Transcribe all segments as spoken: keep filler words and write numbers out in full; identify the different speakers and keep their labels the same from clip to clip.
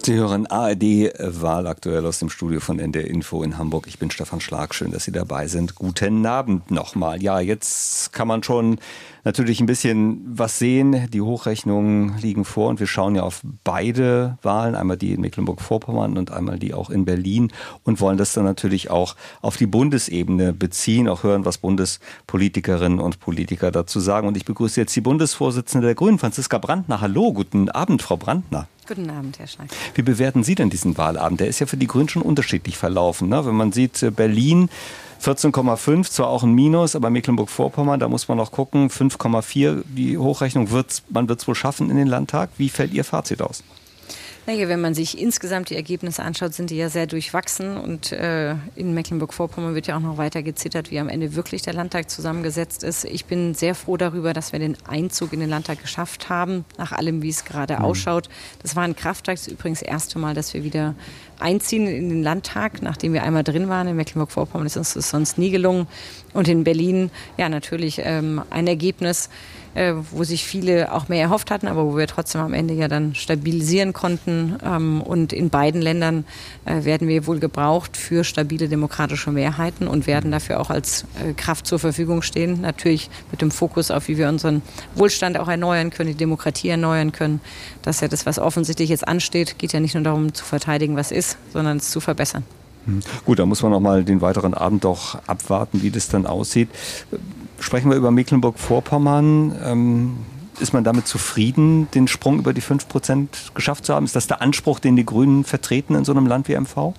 Speaker 1: Sie hören A R D Wahlaktuell aus dem Studio von N D R Info in Hamburg. Ich bin Stefan Schlag, schön, dass Sie dabei sind. Guten Abend nochmal. Ja, jetzt kann man schon natürlich ein bisschen was sehen. Die Hochrechnungen liegen vor und wir schauen ja auf beide Wahlen, einmal die in Mecklenburg-Vorpommern und einmal die auch in Berlin und wollen das dann natürlich auch auf die Bundesebene beziehen, auch hören, was Bundespolitikerinnen und Politiker dazu sagen. Und ich begrüße jetzt die Bundesvorsitzende der Grünen, Franziska Brandner. Hallo, guten Abend, Frau Brandner.
Speaker 2: Guten Abend, Herr Schlag.
Speaker 1: Wie bewerten Sie denn diesen Wahlabend? Der ist ja für die Grünen schon unterschiedlich verlaufen, ne? Wenn man sieht, Berlin vierzehn Komma fünf, zwar auch ein Minus, aber Mecklenburg-Vorpommern, da muss man noch gucken, fünf Komma vier, die Hochrechnung, wird's, man wird es wohl schaffen in den Landtag. Wie fällt Ihr Fazit aus?
Speaker 2: Naja, wenn man sich insgesamt die Ergebnisse anschaut, sind die ja sehr durchwachsen und äh, in Mecklenburg-Vorpommern wird ja auch noch weiter gezittert, wie am Ende wirklich der Landtag zusammengesetzt ist. Ich bin sehr froh darüber, dass wir den Einzug in den Landtag geschafft haben, nach allem, wie es gerade mhm. ausschaut. Das war ein Krafttag, das ist übrigens das erste Mal, dass wir wieder einziehen in den Landtag, nachdem wir einmal drin waren. In Mecklenburg-Vorpommern ist uns das sonst nie gelungen. Und in Berlin, ja natürlich ähm, ein Ergebnis, äh, wo sich viele auch mehr erhofft hatten, aber wo wir trotzdem am Ende ja dann stabilisieren konnten. Ähm, und in beiden Ländern äh, werden wir wohl gebraucht für stabile demokratische Mehrheiten und werden dafür auch als äh, Kraft zur Verfügung stehen. Natürlich mit dem Fokus auf, wie wir unseren Wohlstand auch erneuern können, die Demokratie erneuern können. Das ist ja das, was offensichtlich jetzt ansteht. Geht ja nicht nur darum zu verteidigen, was ist, sondern es zu verbessern.
Speaker 1: Gut, da muss man noch mal den weiteren Abend doch abwarten, wie das dann aussieht. Sprechen wir über Mecklenburg-Vorpommern. Ähm, ist man damit zufrieden, den Sprung über die fünf Prozent geschafft zu haben? Ist das der Anspruch, den die Grünen vertreten in so einem Land wie M V?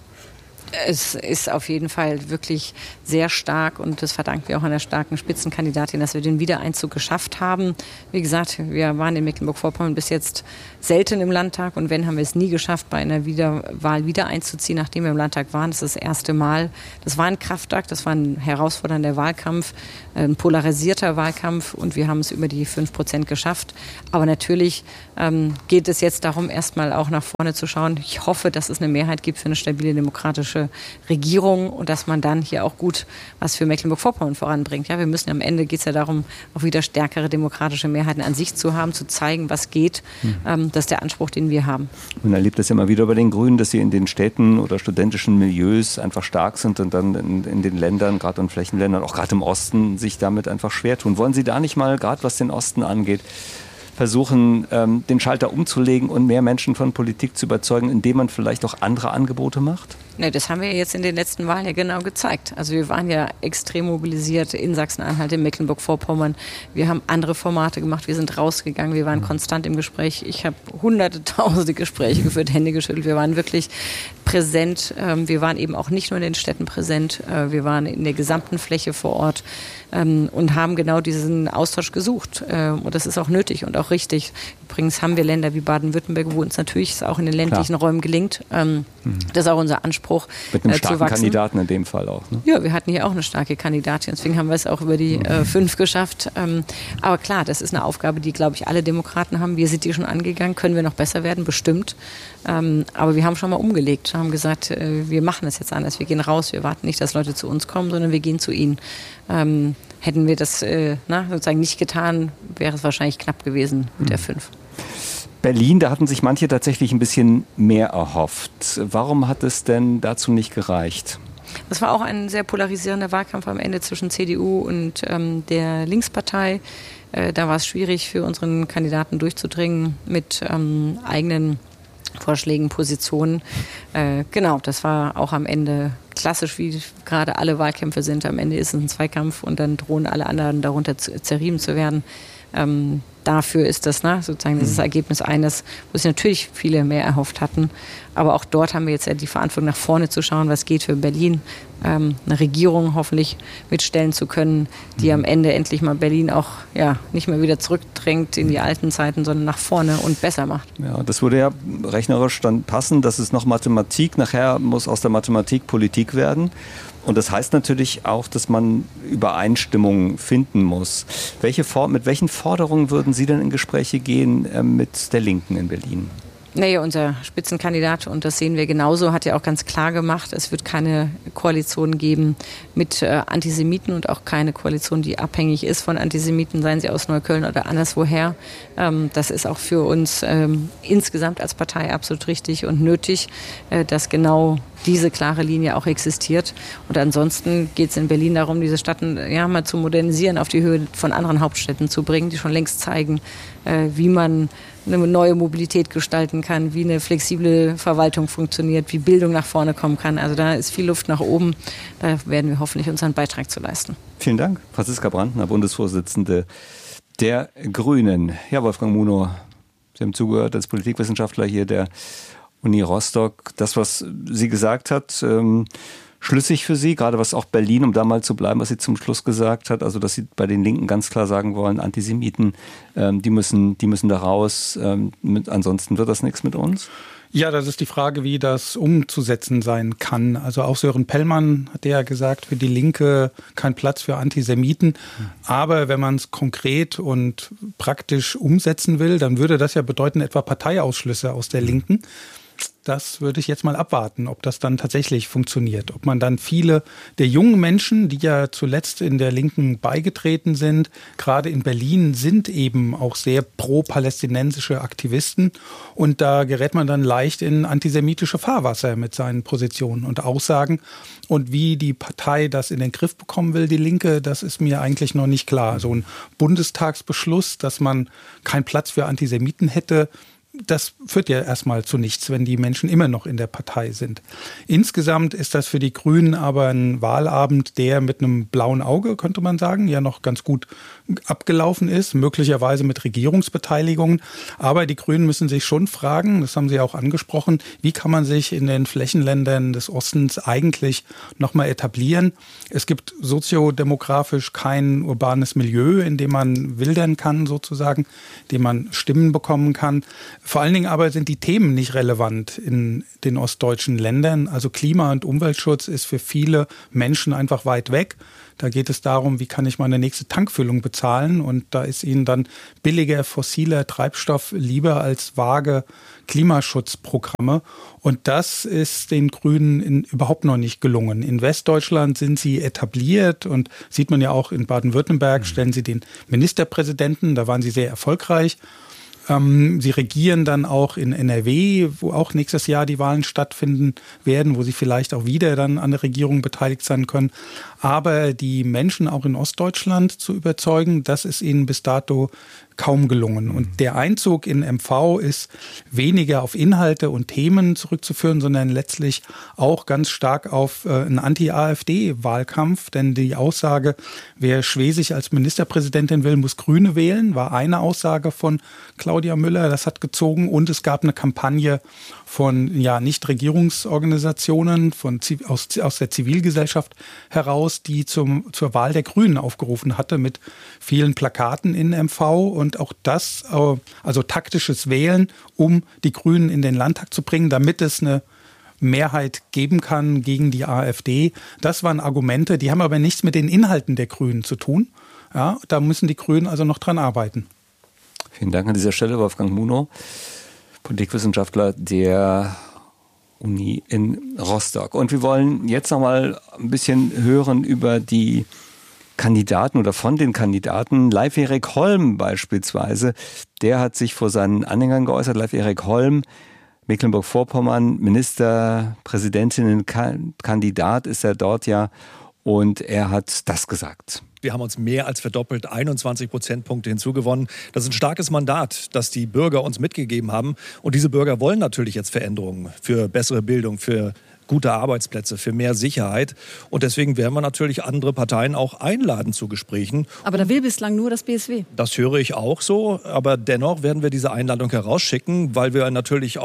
Speaker 2: Es ist auf jeden Fall wirklich sehr stark und das verdanken wir auch einer starken Spitzenkandidatin, dass wir den Wiedereinzug geschafft haben. Wie gesagt, wir waren in Mecklenburg-Vorpommern bis jetzt selten im Landtag und wenn, haben wir es nie geschafft, bei einer Wiederwahl wieder einzuziehen, nachdem wir im Landtag waren. Das ist das erste Mal. Das war ein Kraftakt, das war ein herausfordernder Wahlkampf, ein polarisierter Wahlkampf und wir haben es über die fünf Prozent geschafft. Aber natürlich ähm, geht es jetzt darum, erstmal auch nach vorne zu schauen. Ich hoffe, dass es eine Mehrheit gibt für eine stabile demokratische Regierung und dass man dann hier auch gut was für Mecklenburg-Vorpommern voranbringt. Ja, wir müssen am Ende, geht es ja darum, auch wieder stärkere demokratische Mehrheiten an sich zu haben, zu zeigen, was geht. Mhm. Ähm, das ist der Anspruch, den wir haben. Man
Speaker 1: erlebt das ja immer wieder bei den Grünen, dass sie in den Städten oder studentischen Milieus einfach stark sind und dann in, in den Ländern, gerade in Flächenländern, auch gerade im Osten, sich damit einfach schwer tun. Wollen Sie da nicht mal, gerade was den Osten angeht, versuchen, ähm, den Schalter umzulegen und mehr Menschen von Politik zu überzeugen, indem man vielleicht auch andere Angebote macht?
Speaker 2: Ne, das haben wir jetzt in den letzten Wahlen ja genau gezeigt. Also wir waren ja extrem mobilisiert in Sachsen-Anhalt, in Mecklenburg-Vorpommern. Wir haben andere Formate gemacht, wir sind rausgegangen, wir waren mhm. konstant im Gespräch. Ich habe hunderte, tausende Gespräche geführt, Hände geschüttelt. Wir waren wirklich präsent. Wir waren eben auch nicht nur in den Städten präsent, wir waren in der gesamten Fläche vor Ort und haben genau diesen Austausch gesucht. Und das ist auch nötig und auch richtig. Übrigens haben wir Länder wie Baden-Württemberg, wo uns natürlich auch in den ländlichen Klar. Räumen gelingt. Mhm. Das ist auch unser Anspruch.
Speaker 1: Mit einem starken Kandidaten in dem Fall auch. Ne?
Speaker 2: Ja, wir hatten hier auch eine starke Kandidatin, deswegen haben wir es auch über die mhm. äh, fünf geschafft. Ähm, aber klar, das ist eine Aufgabe, die, glaube ich, alle Demokraten haben. Wir sind die schon angegangen. Können wir noch besser werden? Bestimmt. Ähm, aber wir haben schon mal umgelegt, haben gesagt, äh, wir machen es jetzt anders. Wir gehen raus, wir warten nicht, dass Leute zu uns kommen, sondern wir gehen zu ihnen. Ähm, hätten wir das äh, na, sozusagen nicht getan, wäre es wahrscheinlich knapp gewesen mit mhm. der fünf.
Speaker 1: Berlin, da hatten sich manche tatsächlich ein bisschen mehr erhofft. Warum hat es denn dazu nicht gereicht?
Speaker 2: Das war auch ein sehr polarisierender Wahlkampf am Ende zwischen C D U und ähm, der Linkspartei. Äh, da war es schwierig für unseren Kandidaten durchzudringen mit ähm, eigenen Vorschlägen, Positionen. Äh, genau, das war auch am Ende klassisch, wie gerade alle Wahlkämpfe sind. Am Ende ist es ein Zweikampf und dann drohen alle anderen darunter zu, zerrieben zu werden. Ähm, dafür ist das ne, sozusagen dieses Ergebnis eines, wo sich natürlich viele mehr erhofft hatten. Aber auch dort haben wir jetzt ja die Verantwortung, nach vorne zu schauen, was geht für Berlin. Ähm, eine Regierung hoffentlich mitstellen zu können, die am Ende endlich mal Berlin auch ja, nicht mehr wieder zurückdrängt in die alten Zeiten, sondern nach vorne und besser macht.
Speaker 1: Ja, das würde ja rechnerisch dann passen. Das ist noch Mathematik. Nachher muss aus der Mathematik Politik werden. Und das heißt natürlich auch, dass man Übereinstimmung finden muss. Welche For- mit welchen Forderungen würden Sie denn in Gespräche gehen äh, mit der Linken in Berlin?
Speaker 2: Naja, unser Spitzenkandidat, und das sehen wir genauso, hat ja auch ganz klar gemacht, es wird keine Koalition geben mit äh, Antisemiten und auch keine Koalition, die abhängig ist von Antisemiten, seien sie aus Neukölln oder anderswoher. Ähm, das ist auch für uns ähm, insgesamt als Partei absolut richtig und nötig, äh, dass genau diese klare Linie auch existiert. Und ansonsten geht es in Berlin darum, diese Stadt ja, mal zu modernisieren, auf die Höhe von anderen Hauptstädten zu bringen, die schon längst zeigen, äh, wie man eine neue Mobilität gestalten kann, wie eine flexible Verwaltung funktioniert, wie Bildung nach vorne kommen kann. Also da ist viel Luft nach oben. Da werden wir hoffentlich unseren Beitrag zu leisten.
Speaker 1: Vielen Dank. Franziska Brandner, Bundesvorsitzende der Grünen. Ja, Wolfgang Munow, Sie haben zugehört als Politikwissenschaftler hier der Uni Rostock. Das, was sie gesagt hat, ähm, schlüssig für Sie, gerade was auch Berlin, um da mal zu bleiben, was sie zum Schluss gesagt hat, also dass Sie bei den Linken ganz klar sagen wollen, Antisemiten, ähm, die müssen, die müssen da raus, ähm, mit, ansonsten wird das nichts mit uns?
Speaker 3: Ja, das ist die Frage, wie das umzusetzen sein kann. Also auch Sören Pellmann hat ja gesagt, für die Linke kein Platz für Antisemiten. Aber wenn man es konkret und praktisch umsetzen will, dann würde das ja bedeuten, etwa Parteiausschlüsse aus der Linken. Das würde ich jetzt mal abwarten, ob das dann tatsächlich funktioniert. Ob man dann viele der jungen Menschen, die ja zuletzt in der Linken beigetreten sind, gerade in Berlin, sind eben auch sehr pro-palästinensische Aktivisten. Und da gerät man dann leicht in antisemitische Fahrwasser mit seinen Positionen und Aussagen. Und wie die Partei das in den Griff bekommen will, die Linke, das ist mir eigentlich noch nicht klar. So ein Bundestagsbeschluss, dass man keinen Platz für Antisemiten hätte, das führt ja erstmal zu nichts, wenn die Menschen immer noch in der Partei sind. Insgesamt ist das für die Grünen aber ein Wahlabend, der mit einem blauen Auge, könnte man sagen, ja noch ganz gut abgelaufen ist, möglicherweise mit Regierungsbeteiligungen. Aber die Grünen müssen sich schon fragen, das haben Sie auch angesprochen, wie kann man sich in den Flächenländern des Ostens eigentlich nochmal etablieren? Es gibt soziodemografisch kein urbanes Milieu, in dem man wildern kann sozusagen, in dem man Stimmen bekommen kann. Vor allen Dingen aber sind die Themen nicht relevant in den ostdeutschen Ländern. Also Klima- und Umweltschutz ist für viele Menschen einfach weit weg. Da geht es darum, wie kann ich meine nächste Tankfüllung bezahlen? Und da ist ihnen dann billiger fossiler Treibstoff lieber als vage Klimaschutzprogramme. Und das ist den Grünen in, überhaupt noch nicht gelungen. In Westdeutschland sind sie etabliert und sieht man ja auch in Baden-Württemberg, stellen sie den Ministerpräsidenten, da waren sie sehr erfolgreich. Sie regieren dann auch in N R W, wo auch nächstes Jahr die Wahlen stattfinden werden, wo sie vielleicht auch wieder dann an der Regierung beteiligt sein können. Aber die Menschen auch in Ostdeutschland zu überzeugen, das ist ihnen bis dato kaum gelungen. Und der Einzug in M V ist weniger auf Inhalte und Themen zurückzuführen, sondern letztlich auch ganz stark auf äh, einen Anti-AfD-Wahlkampf. Denn die Aussage, wer Schwesig als Ministerpräsidentin will, muss Grüne wählen, war eine Aussage von Claudia Müller. Das hat gezogen. Und es gab eine Kampagne von ja, Nichtregierungsorganisationen, von, aus, aus der Zivilgesellschaft heraus, die zum, zur Wahl der Grünen aufgerufen hatte mit vielen Plakaten in M V. Und auch das, also taktisches Wählen, um die Grünen in den Landtag zu bringen, damit es eine Mehrheit geben kann gegen die AfD. Das waren Argumente, die haben aber nichts mit den Inhalten der Grünen zu tun. Ja, da müssen die Grünen also noch dran arbeiten.
Speaker 1: Vielen Dank an dieser Stelle, Wolfgang Munow, Politikwissenschaftler der Uni in Rostock. Und wir wollen jetzt noch mal ein bisschen hören über die Kandidaten oder von den Kandidaten. Leif-Erik Holm beispielsweise, der hat sich vor seinen Anhängern geäußert. Leif-Erik Holm, Mecklenburg-Vorpommern, Ministerpräsidentinnenkandidat ist er dort ja. Und er hat das gesagt.
Speaker 4: Wir haben uns mehr als verdoppelt, einundzwanzig Prozentpunkte hinzugewonnen. Das ist ein starkes Mandat, das die Bürger uns mitgegeben haben. Und diese Bürger wollen natürlich jetzt Veränderungen für bessere Bildung, für gute Arbeitsplätze, für mehr Sicherheit. Und deswegen werden wir natürlich andere Parteien auch einladen zu Gesprächen.
Speaker 5: Aber da will bislang nur das B S W.
Speaker 4: Das höre ich auch so. Aber dennoch werden wir diese Einladung herausschicken, weil wir natürlich auch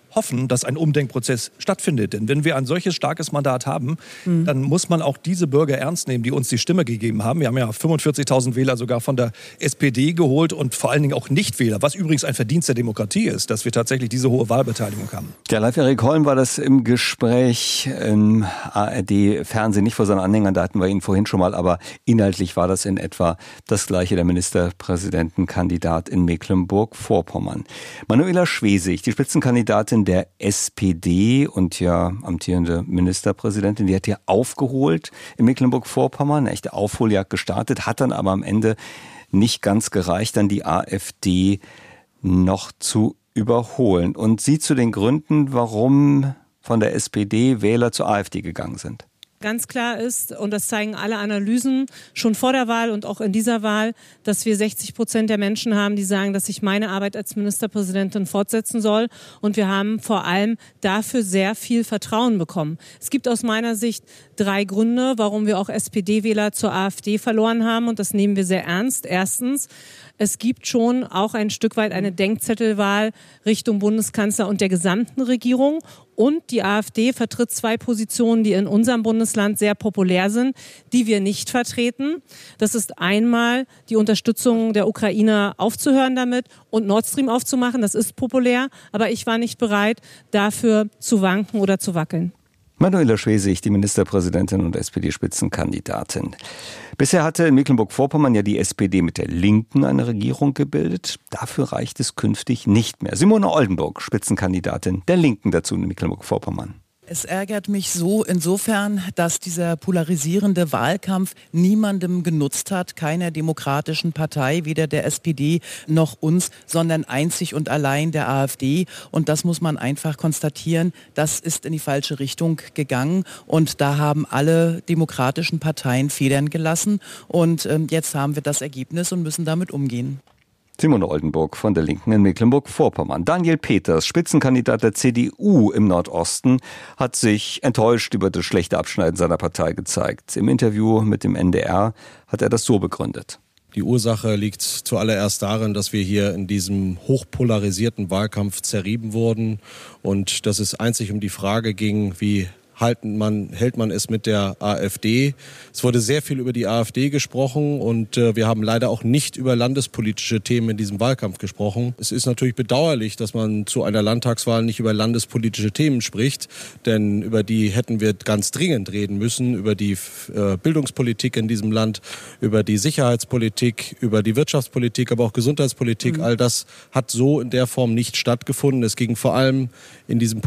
Speaker 4: hoffen, dass ein Umdenkprozess stattfindet. Denn wenn wir ein solches starkes Mandat haben, mhm. dann muss man auch diese Bürger ernst nehmen, die uns die Stimme gegeben haben. Wir haben ja fünfundvierzigtausend Wähler sogar von der S P D geholt und vor allen Dingen auch Nichtwähler, was übrigens ein Verdienst der Demokratie ist, dass wir tatsächlich diese hohe Wahlbeteiligung haben.
Speaker 1: Ja, Leif-Erik Holm war das im Gespräch im A R D-Fernsehen, nicht vor seinen Anhängern, da hatten wir ihn vorhin schon mal, aber inhaltlich war das in etwa das Gleiche, der Ministerpräsidentenkandidat in Mecklenburg-Vorpommern. Manuela Schwesig, die Spitzenkandidatin der S P D und ja amtierende Ministerpräsidentin, die hat hier aufgeholt in Mecklenburg-Vorpommern, eine echte Aufholjagd gestartet, hat dann aber am Ende nicht ganz gereicht, dann die AfD noch zu überholen. Und sie zu den Gründen, warum von der S P D Wähler zur AfD gegangen sind.
Speaker 6: Ganz klar ist, und das zeigen alle Analysen schon vor der Wahl und auch in dieser Wahl, dass wir sechzig Prozent der Menschen haben, die sagen, dass ich meine Arbeit als Ministerpräsidentin fortsetzen soll. Und wir haben vor allem dafür sehr viel Vertrauen bekommen. Es gibt aus meiner Sicht drei Gründe, warum wir auch S P D-Wähler zur AfD verloren haben. Und das nehmen wir sehr ernst. Erstens, es gibt schon auch ein Stück weit eine Denkzettelwahl Richtung Bundeskanzler und der gesamten Regierung. Und die AfD vertritt zwei Positionen, die in unserem Bundesland sehr populär sind, die wir nicht vertreten. Das ist einmal die Unterstützung der Ukrainer aufzuhören damit und Nord Stream aufzumachen. Das ist populär, aber ich war nicht bereit, dafür zu wanken oder zu wackeln.
Speaker 1: Manuela Schwesig, die Ministerpräsidentin und S P D-Spitzenkandidatin. Bisher hatte in Mecklenburg-Vorpommern ja die S P D mit der Linken eine Regierung gebildet. Dafür reicht es künftig nicht mehr. Simone Oldenburg, Spitzenkandidatin der Linken dazu in Mecklenburg-Vorpommern.
Speaker 7: Es ärgert mich so insofern, dass dieser polarisierende Wahlkampf niemandem genutzt hat, keiner demokratischen Partei, weder der S P D noch uns, sondern einzig und allein der AfD. Und das muss man einfach konstatieren, das ist in die falsche Richtung gegangen. Und da haben alle demokratischen Parteien Federn gelassen. Und ähm, jetzt haben wir das Ergebnis und müssen damit umgehen.
Speaker 1: Simone Oldenburg von der Linken in Mecklenburg-Vorpommern. Daniel Peters, Spitzenkandidat der C D U im Nordosten, hat sich enttäuscht über das schlechte Abschneiden seiner Partei gezeigt. Im Interview mit dem N D R hat er das so begründet.
Speaker 8: Die Ursache liegt zuallererst darin, dass wir hier in diesem hochpolarisierten Wahlkampf zerrieben wurden und dass es einzig um die Frage ging, wie halten man, hält man es mit der AfD. Es wurde sehr viel über die AfD gesprochen und äh, wir haben leider auch nicht über landespolitische Themen in diesem Wahlkampf gesprochen. Es ist natürlich bedauerlich, dass man zu einer Landtagswahl nicht über landespolitische Themen spricht, denn über die hätten wir ganz dringend reden müssen, über die äh, Bildungspolitik in diesem Land, über die Sicherheitspolitik, über die Wirtschaftspolitik, aber auch Gesundheitspolitik. Mhm. All das hat so in der Form nicht stattgefunden. Es ging vor allem in diesem